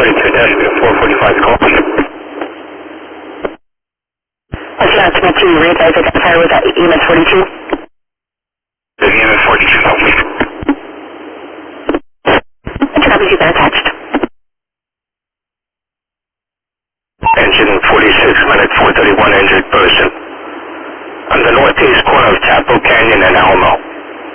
445 call. Announcement to re-advise identifier was at EMS 42. The EMS 42, no. Intercom has been attached. Engine 46, minute 431, injured person. On the northeast corner of Chapel Canyon and Alamo.